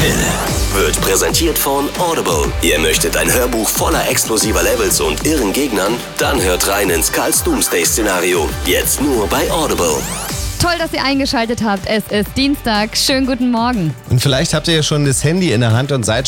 Hill wird präsentiert von Audible. Ihr möchtet ein Hörbuch voller explosiver Levels und irren Gegnern? Dann hört rein ins Karls Doomsday-Szenario. Jetzt nur bei Audible. Toll, dass ihr eingeschaltet habt. Es ist Dienstag. Schönen guten Morgen. Und vielleicht habt ihr ja schon das Handy in der Hand und seid